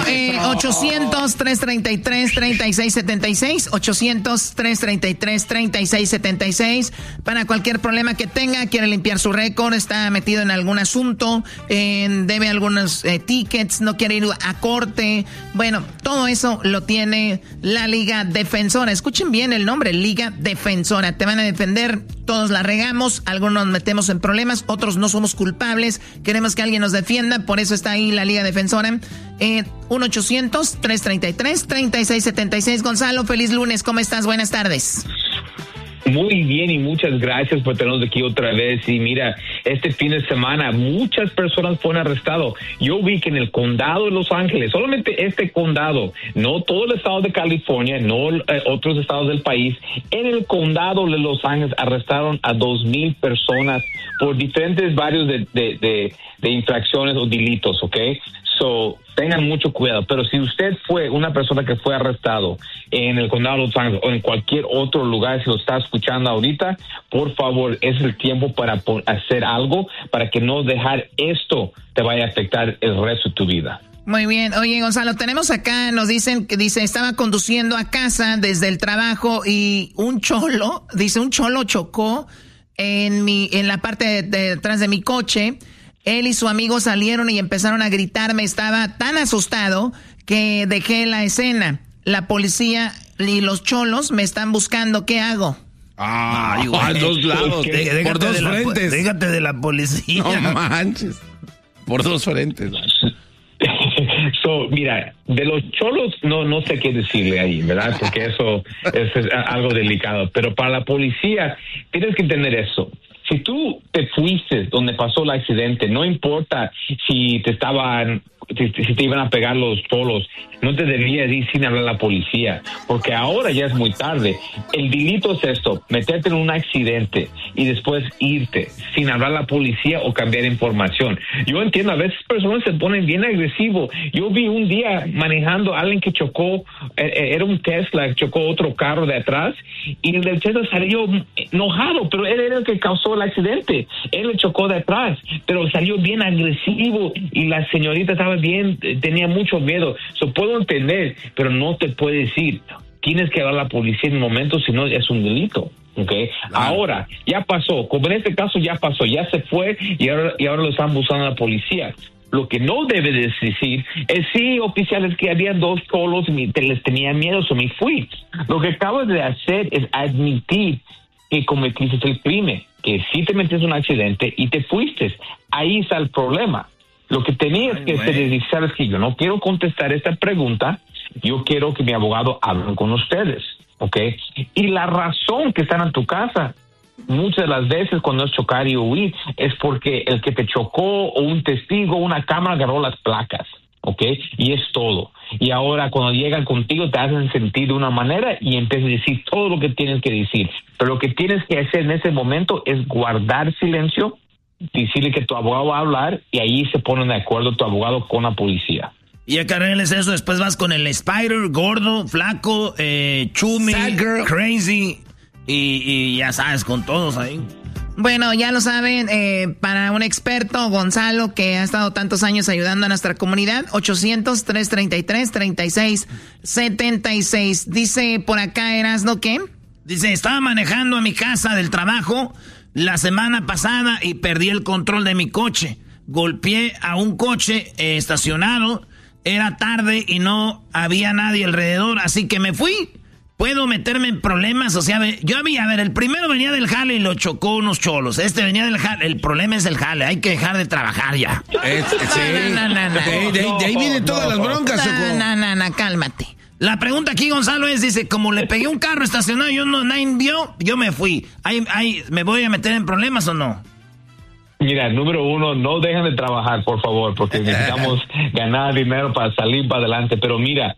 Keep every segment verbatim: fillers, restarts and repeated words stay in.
eh, ochocientos, tres treinta y tres, treinta y seis setenta y seis, ochocientos, tres treinta y tres, treinta y seis setenta y seis, para cualquier problema que tenga, quiere limpiar su récord, está metido en algún asunto, eh, debe algunos eh, tickets, no quiere ir a corte, bueno, todo eso lo tiene la Liga Defensora. Escuchen bien el nombre, Liga Defensora. Te van a defender, todos la regamos, algunos nos metemos en problemas, otros no somos culpables, queremos que alguien nos defienda, por eso está ahí la Liga Defensora. Eh, uno ochocientos, tres treinta y tres, treinta y seis setenta y seis. Gonzalo, feliz lunes, ¿cómo estás? Buenas tardes. Muy bien y muchas gracias por tenernos aquí otra vez. Y mira, este fin de semana muchas personas fueron arrestadas. Yo vi que en el condado de Los Ángeles, solamente este condado, no todo el estado de California, no eh, otros estados del país, en el condado de Los Ángeles arrestaron a dos mil personas por diferentes varios de, de, de, de infracciones o delitos, ¿ok? So, tengan mucho cuidado, pero si usted fue una persona que fue arrestado en el condado de Los Ángeles o en cualquier otro lugar, si lo está escuchando ahorita, por favor, es el tiempo para hacer algo para que no dejar esto te vaya a afectar el resto de tu vida. Muy bien. Oye, Gonzalo, tenemos acá, nos dicen que dice, estaba conduciendo a casa desde el trabajo y un cholo, dice, un cholo chocó en mi, en la parte de, de detrás de mi coche. Él y su amigo salieron y empezaron a gritarme. Estaba tan asustado que dejé la escena. La policía y los cholos me están buscando. ¿Qué hago? Ah, igual, a dos lados, de, por dos frentes. La, déjate de la policía. No manches. Por dos frentes. So, mira, de los cholos no no sé qué decirle ahí, ¿verdad? Porque eso es, es algo delicado. Pero para la policía tienes que entender eso. Si tú te fuiste donde pasó el accidente, no importa si te estaban, si, si te iban a pegar los cholos, no te debías ir sin hablar a la policía, porque ahora ya es muy tarde. El delito es esto, meterte en un accidente y después irte sin hablar a la policía o cambiar información. Yo entiendo, a veces personas se ponen bien agresivos. Yo vi un día manejando a alguien que chocó, eh, era un Tesla, chocó otro carro de atrás y el del Tesla salió enojado, pero él era el que causó el accidente. Él le chocó de atrás, pero salió bien agresivo y la señorita estaba bien, tenía mucho miedo. So, puedo entender, pero no te puedes ir. Tienes que hablar a la policía en un momento, si no es un delito. Okay. Ah. Ahora, ya pasó, como en este caso ya pasó, ya se fue y ahora, y ahora lo están buscando a la policía. Lo que no debe de decir es, sí, oficiales, que había dos cholos y te les tenía miedo, so me fui. Lo que acabas de hacer es admitir que cometiste el crimen, que sí te metiste en un accidente y te fuiste. Ahí está el problema. Lo que tenías Ay, que hacer es decir, sabes que yo no quiero contestar esta pregunta, yo quiero que mi abogado hable con ustedes, ¿ok? Y la razón que están en tu casa, muchas de las veces cuando es chocar y huir, es porque el que te chocó o un testigo, una cámara agarró las placas, ¿ok? Y es todo. Y ahora cuando llegan contigo te hacen sentir de una manera y empiezas a decir todo lo que tienes que decir. Pero lo que tienes que hacer en ese momento es guardar silencio, decirle que tu abogado va a hablar y ahí se ponen de acuerdo tu abogado con la policía. Y acá arregles eso, después vas con el Spider, gordo, flaco, eh, chumi, crazy y, y ya sabes, con todos ahí. Bueno, ya lo saben, eh, para un experto, Gonzalo, que ha estado tantos años ayudando a nuestra comunidad, ochocientos, tres treinta y tres, treinta y seis setenta y seis. Dice por acá, Erasno, ¿qué? Dice, estaba manejando a mi casa del trabajo la semana pasada y perdí el control de mi coche. Golpeé a un coche eh, estacionado, era tarde y no había nadie alrededor, así que me fui. ¿Puedo meterme en problemas? O sea, yo había, a ver, el primero venía del jale y lo chocó unos cholos. Este venía del jale, el problema es el jale, hay que dejar de trabajar ya. Es, sí. No, no, no, no. De, de, de ahí vienen todas no, las broncas, Choco. No, no, no, cálmate. La pregunta aquí, Gonzalo, es, dice, como le pegué un carro estacionado y yo no, nadie vio, yo me fui. ¿Hay, hay, ¿Me voy a meter en problemas o no? Mira, número uno, no dejen de trabajar, por favor, porque necesitamos ganar dinero para salir para adelante. Pero mira,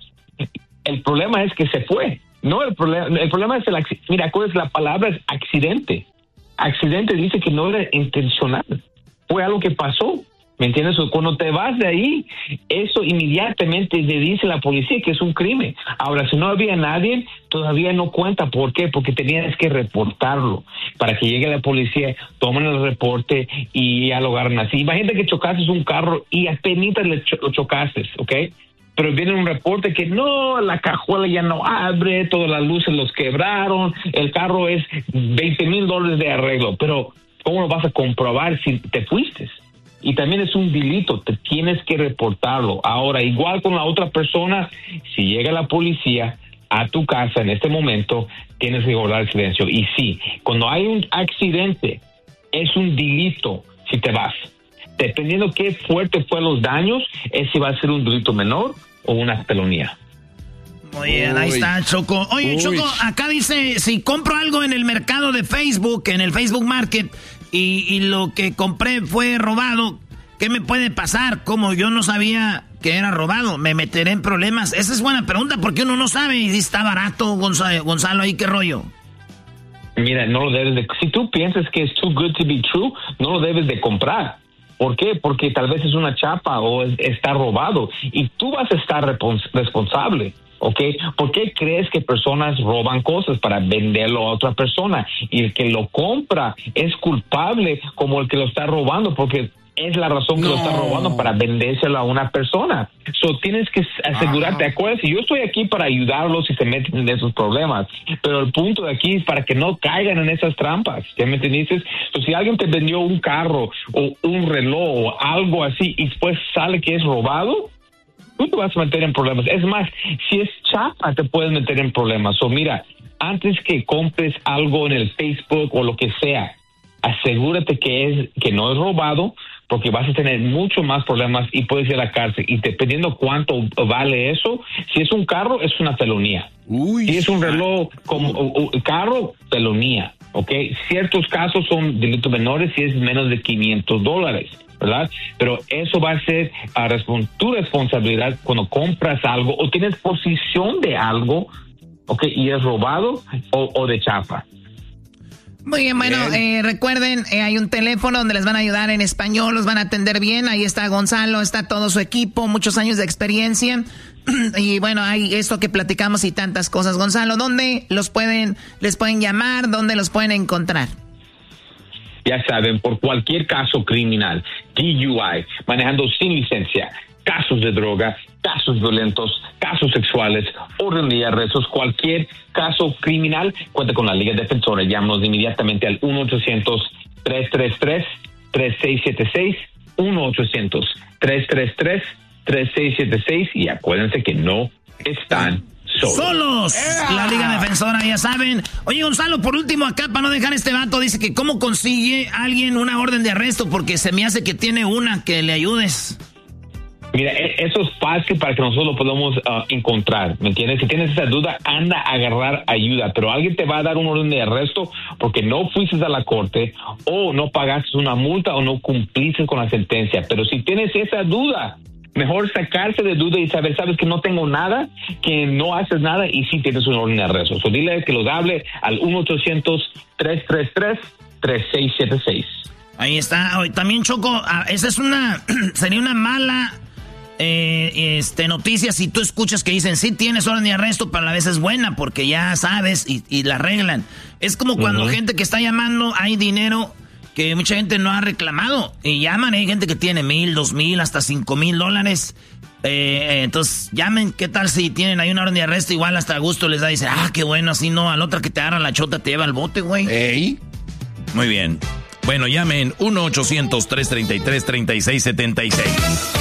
el problema es que se fue. No, el problema, el problema es el accidente. Mira, ¿cuál es la palabra? Es accidente. Accidente dice que no era intencional. Fue algo que pasó. ¿Me entiendes? Cuando te vas de ahí, eso inmediatamente le dice a la policía que es un crimen. Ahora, si no había nadie, todavía no cuenta. ¿Por qué? Porque tenías que reportarlo. Para que llegue la policía, tomen el reporte y ya lo agarran así. Imagínate que chocaste un carro y apenas lo chocaste, ¿ok? pero viene un reporte que no, la cajuela ya no abre, todas las luces los quebraron, el carro es veinte mil dólares de arreglo, pero ¿cómo lo vas a comprobar si te fuiste? Y también es un delito, te tienes que reportarlo. Ahora, igual con la otra persona, si llega la policía a tu casa en este momento, tienes que guardar silencio. Y sí, cuando hay un accidente, es un delito si te vas. Dependiendo qué fuerte fue los daños, es si va a ser un delito menor o una felonía. Muy bien, ahí está, Choco. Oye, Uy. Choco, acá dice, si compro algo en el mercado de Facebook, en el Facebook Market, y, y lo que compré fue robado, ¿qué me puede pasar? Como yo no sabía que era robado, ¿me meteré en problemas? Esa es buena pregunta, porque uno no sabe y dice, está barato, Gonzalo, Gonzalo, ¿ahí qué rollo? Mira, no lo debes de... Si tú piensas que es too good to be true, no lo debes de comprar. ¿Por qué? Porque tal vez es una chapa o es, está robado y tú vas a estar respons- responsable, ¿ok? ¿Por qué crees que personas roban cosas para venderlo a otra persona? Y el que lo compra es culpable como el que lo está robando, porque es la razón que no. lo está robando para vendérselo a una persona. So, tienes que asegurarte, ah. acuérdate, yo estoy aquí para ayudarlos si se meten en esos problemas, pero el punto de aquí es para que no caigan en esas trampas, ¿ya me entiendes? So, si alguien te vendió un carro o un reloj o algo así y después sale que es robado, tú te vas a meter en problemas. Es más, si es chapa, te puedes meter en problemas. So, mira, antes que compres algo en el Facebook o lo que sea, asegúrate que es que no es robado, porque vas a tener mucho más problemas y puedes ir a la cárcel. Y dependiendo cuánto vale eso, si es un carro, es una felonía. Uy, si es un reloj como o, o, carro, felonía. ¿Ok? Ciertos casos son delitos menores si es menos de quinientos dólares, ¿verdad? Pero eso va a ser a respons- tu responsabilidad cuando compras algo o tienes posesión de algo, ¿ok? Y es robado o, o de chapa. Muy bien, bueno, eh, recuerden, eh, hay un teléfono donde les van a ayudar en español, los van a atender bien. Ahí está Gonzalo, está todo su equipo, muchos años de experiencia. Y bueno, hay esto que platicamos y tantas cosas. Gonzalo, ¿dónde los pueden, les pueden llamar? ¿Dónde los pueden encontrar? Ya saben, por cualquier caso criminal, D U I, manejando sin licencia, casos de droga, casos violentos, casos sexuales, orden de arrestos, cualquier caso criminal, cuenta con la Liga Defensora. Llámanos inmediatamente al uno ochocientos, tres tres tres, tres seis siete seis, uno ochocientos, tres tres tres, tres seis siete seis y acuérdense que no están solos. ¡Solos! Yeah. La Liga Defensora, ya saben. Oye, Gonzalo, por último, acá, para no dejar este vato, dice que cómo consigue alguien una orden de arresto, porque se me hace que tiene una, que le ayudes. Mira, eso es fácil para que nosotros lo podamos uh, encontrar, ¿me entiendes? Si tienes esa duda, anda a agarrar ayuda, pero alguien te va a dar un orden de arresto porque no fuiste a la corte o no pagaste una multa o no cumpliste con la sentencia. Pero si tienes esa duda, mejor sacarse de duda y saber, sabes que no tengo nada, que no haces nada y sí tienes un orden de arresto. So, dile que los hable al uno ochocientos, tres tres tres, tres seis siete seis. Ahí está. También, Choco, esa es una, sería una mala... Eh, este noticia si tú escuchas que dicen sí tienes orden de arresto, pero a la vez es buena porque ya sabes y, y la arreglan. Es como cuando uh-huh. gente que está llamando, hay dinero que mucha gente no ha reclamado y llaman, hay gente que tiene mil, dos mil, hasta cinco mil dólares. Eh, entonces llamen, ¿qué tal si tienen ahí una orden de arresto? Igual hasta a gusto les da y dice, ah, qué bueno, así no, al otra que te agarra la chota te lleva al bote, güey. Ey. Muy bien. Bueno, llamen uno ochocientos, tres treinta y tres, treinta y seis setenta y seis.